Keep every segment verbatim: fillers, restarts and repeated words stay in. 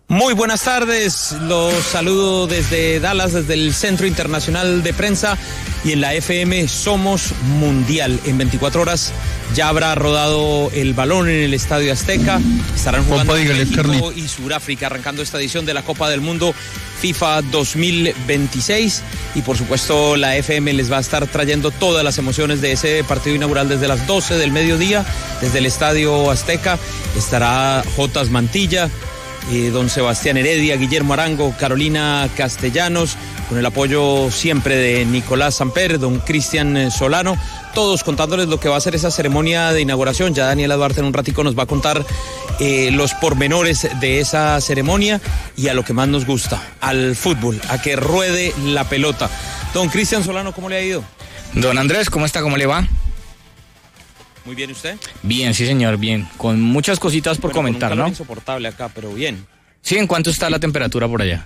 Muy buenas tardes, los saludo desde Dallas, desde el Centro Internacional de Prensa y en la F M Somos Mundial. En veinticuatro horas ya habrá rodado el balón en el Estadio Azteca. Estarán jugando México y Sudáfrica, arrancando esta edición de la Copa del Mundo FIFA dos mil veintiséis. Y por supuesto la F M les va a estar trayendo todas las emociones de ese partido inaugural desde las doce del mediodía, desde el Estadio Azteca. Estará Jotas Mantilla, Eh, don Sebastián Heredia, Guillermo Arango, Carolina Castellanos, con el apoyo siempre de Nicolás Samper, don Cristian Solano, todos contándoles lo que va a ser esa ceremonia de inauguración. Ya Daniela Duarte en un ratico nos va a contar eh, los pormenores de esa ceremonia y a lo que más nos gusta, al fútbol, a que ruede la pelota. Don Cristian Solano, ¿cómo le ha ido? Don Andrés, ¿cómo está? ¿Cómo le va? Muy bien, ¿usted? Bien, sí señor, bien. Con muchas cositas por bueno, comentar, con un calor ¿no? Insoportable acá, pero bien. Sí, ¿en cuánto está la temperatura por allá?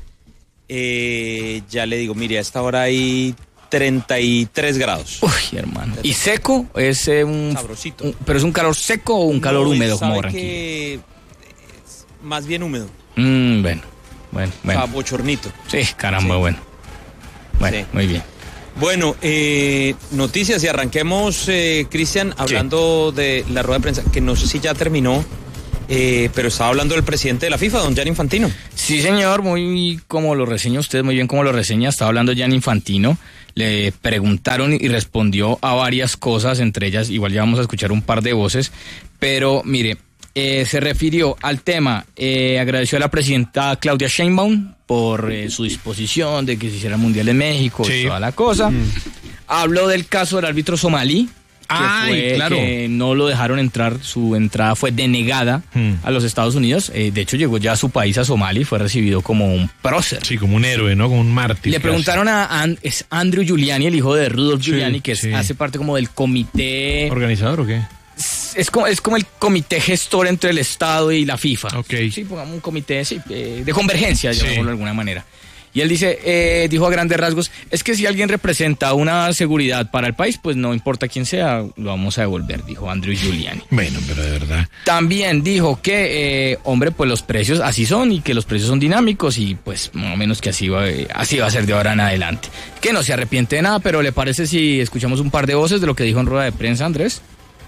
Eh, ya le digo, mire, a esta hora hay treinta y tres grados. Uy, hermano. ¿Y seco? Es eh, un... Sabrosito. Un, ¿Pero es un calor seco o un calor no, húmedo como Barranquilla? que Es más bien húmedo. Mm, bueno, bueno, bueno. O sea, bochornito. Sí, caramba, sí. bueno. Bueno, sí. Muy bien. Bueno, eh, noticias y arranquemos, eh, Cristian, hablando sí. de la rueda de prensa, que no sé si ya terminó, eh, pero estaba hablando del presidente de la FIFA, don Gianni Infantino. Sí, señor, muy como lo reseña usted, muy bien como lo reseña, estaba hablando Gianni Infantino, le preguntaron y respondió a varias cosas, entre ellas, igual ya vamos a escuchar un par de voces, pero mire, eh, se refirió al tema, eh, agradeció a la presidenta Claudia Sheinbaum por eh, su disposición de que se hiciera el Mundial en México sí. y toda la cosa. Mm. Habló del caso del árbitro somalí, que, Ay, fue, claro. que no lo dejaron entrar, su entrada fue denegada mm. a los Estados Unidos. Eh, de hecho, llegó ya a su país, a Somalia, y fue recibido como un prócer. Sí, como un héroe, ¿no? Como un mártir. Le casi. preguntaron a And- es Andrew Giuliani, el hijo de Rudolph sí, Giuliani, que sí. es, hace parte como del comité... ¿Organizador o qué? Es como, es como el comité gestor entre el Estado y la FIFA. Okay. Sí, pongamos un comité sí, eh, de convergencia, sí. llamémoslo de alguna manera. Y él dice, eh, dijo a grandes rasgos, es que si alguien representa una seguridad para el país, pues no importa quién sea, lo vamos a devolver, dijo Andrew Giuliani. Bueno, pero de verdad. También dijo que, eh, hombre, pues los precios así son y que los precios son dinámicos y pues más o menos que así va, eh, así va a ser de ahora en adelante. Que no se arrepiente de nada, pero ¿le parece si escuchamos un par de voces de lo que dijo en rueda de prensa, Andrés?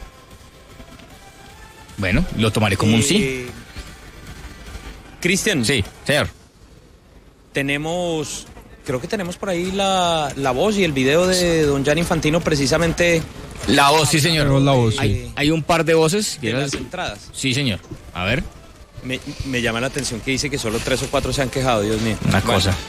Bueno, lo tomaré como eh, un sí. Cristian. Sí, señor. Tenemos, creo que tenemos por ahí la, la voz y el video de don Gianni Infantino precisamente. La voz, sí, señor. La voz, sí. Hay, hay un par de voces. De las entradas. Sí, señor. A ver. Me, me llama la atención que dice que solo tres o cuatro se han quejado, Dios mío. Una bueno. cosa.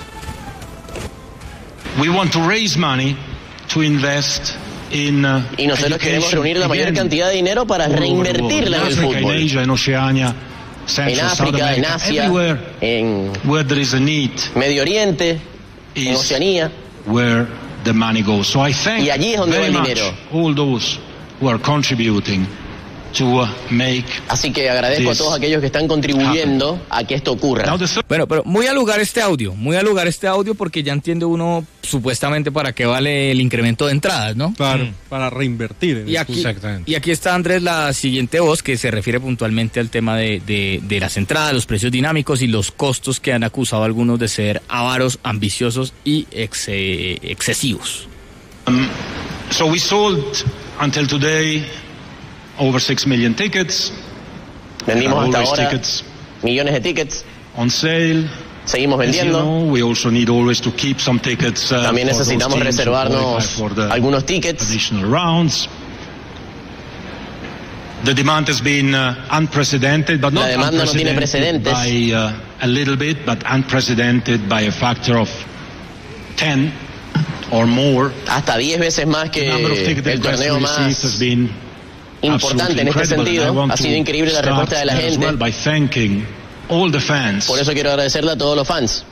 We want to raise money to invest in, uh, y nosotros queremos reunir la mayor cantidad de dinero para reinvertirla en el fútbol. En Asia, en Oceania, en África, en Asia, en where there is a need, Medio Oriente, en Oceanía. Where the money goes. So I thank y allí es donde va el dinero. All those who are contributing to uh, make. Así que agradezco a todos aquellos que están contribuyendo happen. a que esto ocurra. Bueno, pero muy al lugar este audio, muy al lugar este audio porque ya entiende uno supuestamente para qué vale el incremento de entradas, ¿no? Claro, mm. para reinvertir. En y, aquí, exactamente. y aquí está, Andrés, la siguiente voz que se refiere puntualmente al tema de, de, de las entradas, los precios dinámicos y los costos que han acusado a algunos de ser avaros, ambiciosos y ex, eh, excesivos. Um, so we sold until today over six million tickets. Vendimos hasta ahora millones de tickets. On sale. Seguimos vendiendo. You know, we also need always to keep some tickets, uh, También necesitamos reservarnos algunos tickets. Additional rounds. The demand has been uh, unprecedented, but not La demanda no tiene precedentes. By uh, a little bit, but unprecedented by a factor of ten or more. Hasta diez veces más que el torneo más importante en este sentido. Ha sido increíble la respuesta de la gente. Por eso quiero agradecerle a todos los fans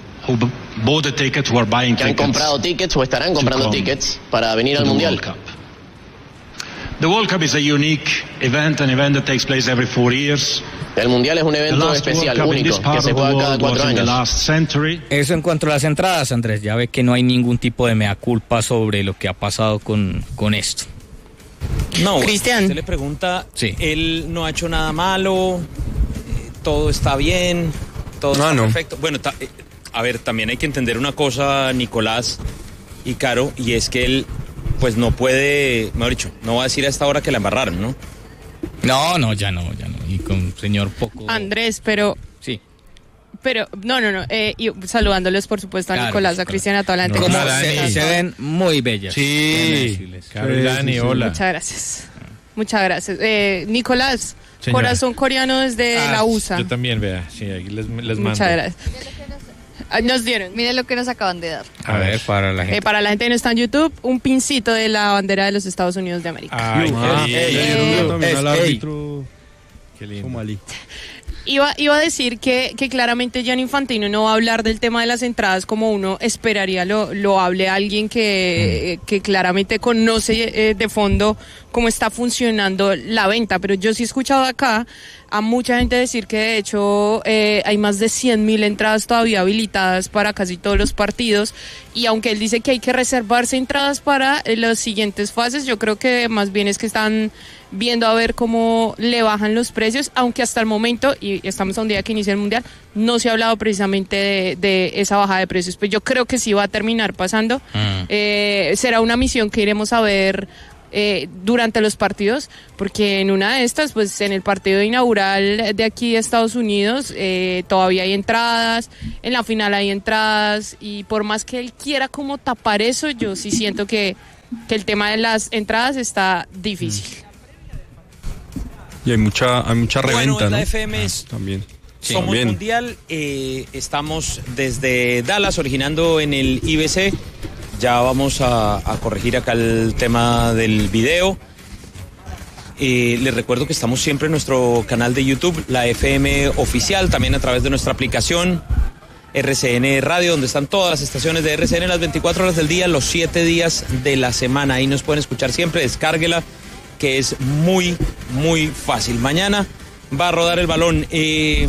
que han comprado tickets o estarán comprando tickets para venir al Mundial. The World Cup is a unique event, an event that takes place every four years. El Mundial es un evento especial, único, que se juega cada cuatro años. Eso en cuanto a las entradas, Andrés, ya ve que no hay ningún tipo de mea culpa sobre lo que ha pasado con, con esto. No, Cristian. Usted le pregunta, sí. Él no ha hecho nada malo, eh, todo está bien. todo ah, está no. perfecto. Bueno, ta, eh, a ver, también hay que entender una cosa, Nicolás y Caro, y es que él, pues no puede, mejor dicho, no va a decir a esta hora que la embarraron, ¿no? No, no, ya no, ya no. Y con señor poco... Andrés, pero... Sí. Pero, no, no, no. Eh, y saludándoles, por supuesto, a Claro, Nicolás, claro. a Cristian, a toda la gente. Como que se, está- se ven muy bellas. Sí. Caro y Dani, hola. Muchas gracias. Muchas gracias. Eh, Nicolás, Señora. corazón coreano desde Ah, la U S A. Yo también, vea. Sí, aquí les, les mando. Muchas gracias. Ah, Nos dieron. Miren lo que nos acaban de dar. A ver, para la gente. Eh, para la gente que no está en YouTube, un pincito de la bandera de los Estados Unidos de América. Ay, Ah, qué le lindo. dieron también es- al ey. árbitro Qué lindo. somalí. Iba, iba a decir que, que claramente Gianni Infantino no va a hablar del tema de las entradas como uno esperaría lo, lo hable alguien que, Mm. que claramente conoce eh, de fondo cómo está funcionando la venta, pero yo sí he escuchado acá a mucha gente decir que de hecho eh, hay más de cien mil entradas todavía habilitadas para casi todos los partidos, y aunque él dice que hay que reservarse entradas para eh, las siguientes fases, yo creo que más bien es que están viendo a ver cómo le bajan los precios, aunque hasta el momento, y estamos a un día que inicia el Mundial, no se ha hablado precisamente de, de esa bajada de precios, pues yo creo que sí va a terminar pasando. Mm. Eh, será una misión que iremos a ver eh, durante los partidos, porque en una de estas, pues en el partido inaugural de aquí de Estados Unidos, eh, todavía hay entradas, en la final hay entradas, y por más que él quiera como tapar eso, yo sí siento que, que el tema de las entradas está difícil. Y hay mucha, hay mucha Bueno, reventa, en la ¿no? F M es- También. Somos También. Mundial, eh, estamos desde Dallas, originando en el I B C. Ya vamos a, a corregir acá el tema del video. Eh, les recuerdo que estamos siempre en nuestro canal de YouTube, la F M Oficial, también a través de nuestra aplicación R C N Radio, donde están todas las estaciones de R C N las veinticuatro horas del día, los siete días de la semana. Ahí nos pueden escuchar siempre, descárguela, que es muy, muy fácil. Mañana va a rodar el balón. Eh,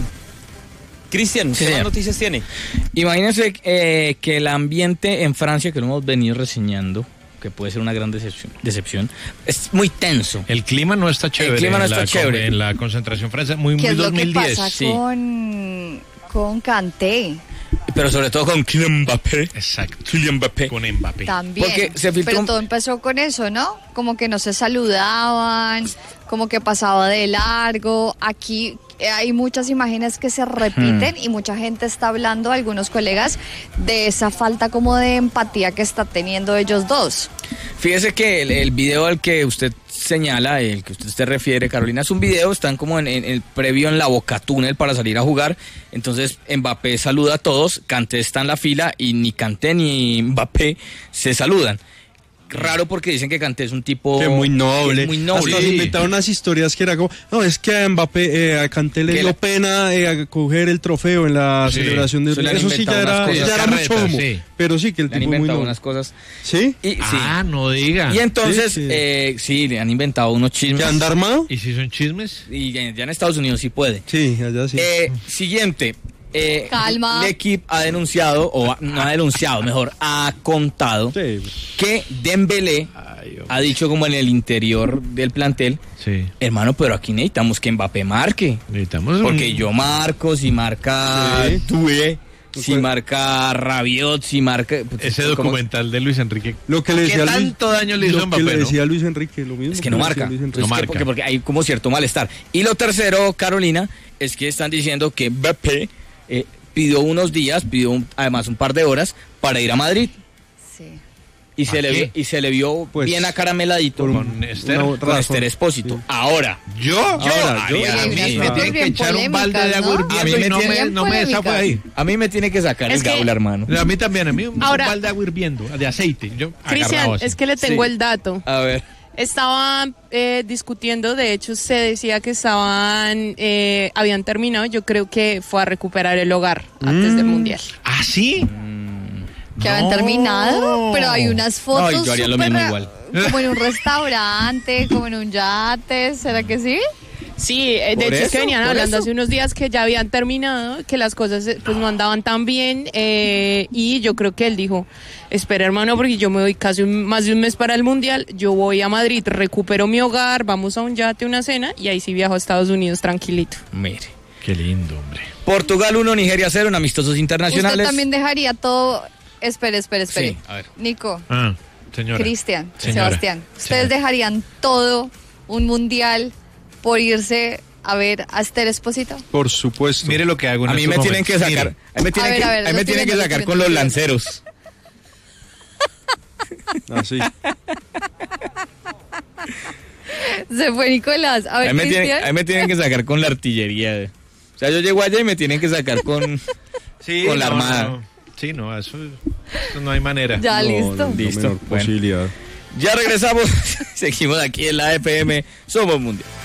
Cristian, Sí, ¿qué más señor. noticias tiene? Imagínense eh, que el ambiente en Francia, que lo hemos venido reseñando, que puede ser una gran decepción, decepción es muy tenso. El clima no está chévere. clima no en está la, chévere. En la concentración francesa, muy, ¿Qué muy es lo que dos mil diez. pasa sí. con, con Kanté? Pero sobre todo con Kylian Mbappé. Exacto. Kylian Mbappé. Con Mbappé. También. Porque se filtró Pero un- todo empezó con eso, ¿no? Como que no se saludaban, como que pasaba de largo. Aquí eh, hay muchas imágenes que se repiten y mucha gente está hablando, algunos colegas, de esa falta como de empatía que está teniendo ellos dos. Fíjese que el, el video al que usted señala, el que usted se refiere, Carolina, es un video, están como en, en el previo en la Boca Túnel para salir a jugar. Entonces Mbappé saluda a todos, Kanté está en la fila y ni Kanté ni Mbappé se saludan. Raro porque dicen que Kanté es un tipo Que muy noble. es muy noble. Hasta se inventaron unas historias que era como, no, es que a Mbappé, eh, a Kanté le Que dio la- pena eh, a coger el trofeo en la Sí. celebración de... Se le han Eso sí ya inventado era, unas cosas. ya era mucho Carretas, humo. sí. Pero sí, que el Le han tipo muy inventado noble. unas cosas. ¿Sí? Y, sí. Ah, no diga. Y entonces, Sí, sí. eh, sí, le han inventado unos chismes. ¿Que anda armado? ¿Y si son chismes? Y ya ya en Estados Unidos sí puede. Sí, allá sí. Eh, siguiente. Eh, Calma. El equipo ha denunciado, o ha- no ha denunciado, mejor, ha contado Sí. que Dembélé Ay, hombre. ha dicho como en el interior del plantel, Sí. hermano, pero aquí necesitamos que Mbappé marque. Necesitamos un- Porque yo marco, si marca Sí. Doué, si Pues- marca Rabiot, si marca... Ese ¿cómo? documental de Luis Enrique. Lo que le ¿Qué decía Luis, tanto daño le hizo lo a Mbappé, que le no? decía Luis Enrique, lo mismo. Es que no le decía marca. Luis Enrique. Entonces, No ¿qué? marca. Porque, porque hay como cierto malestar. Y lo tercero, Carolina, es que están diciendo que Mbappé eh, pidió unos días, pidió un- además un par de horas para ir a Madrid. Sí. Y se, ¿A le qué? vio, y se le vio Pues, bien acarameladito por Con Esther. una con razón. Esther Expósito. Sí. Ahora, Yo, Ahora, yo- haría Oye, a mí, unas me fotos tienen que bien echar un balde de agua polémicas, ¿no? A mí hirviendo me y no me, tienen no me deshago de ahí. a mí me tiene que sacar Es el que- gaula, hermano. A mí también, a mí un Ahora- balde de agua hirviendo, de aceite. Yo Cristian, agarrado así. es que le tengo Sí. el dato. A ver. Estaban eh, discutiendo, de hecho se decía que estaban, eh, habían terminado, yo creo que fue a recuperar el hogar antes del Mundial. ¿Ah, sí? Que habían No. terminado, pero hay unas fotos No, yo haría lo súper mismo ra- igual. como en un restaurante, como en un yate, ¿será que sí? Sí, eh, de Por hecho es que eso, venían por hablando eso. hace unos días que ya habían terminado, que las cosas eh, pues no andaban tan bien, eh, y yo creo que él dijo, espera hermano, porque yo me voy casi un- más de un mes para el Mundial, yo voy a Madrid, recupero mi hogar, vamos a un yate, una cena, y ahí sí viajo a Estados Unidos tranquilito. Mire. Qué lindo, hombre. Portugal uno, Nigeria cero en amistosos internacionales. Usted también dejaría todo... Espere, espere, espere. Sí, a ver. Nico, Ah, señora. Cristian, Señora. Sebastián. ¿Ustedes Señora. dejarían todo un mundial por irse a ver a Esther Esposito? Por supuesto. Mire lo que hago en A mí me estos tienen que momentos. sacar, a mí me tienen ver, que, a ver, a mí me lo tienen que estoy sacar viendo, con lo los estoy viendo. lanceros. Así. Se fue Nicolás. A A ver, mí, me tienen, Cristian. a mí me tienen que sacar con la artillería. O sea, yo llego allá y me tienen que sacar con, Sí, con la no, armada. no. Sí, no, eso, eso no hay manera. Ya, No, listo. no, no, Listo. menor Bueno. posibilidad. Ya regresamos. Seguimos aquí en la F M. Somos Mundial.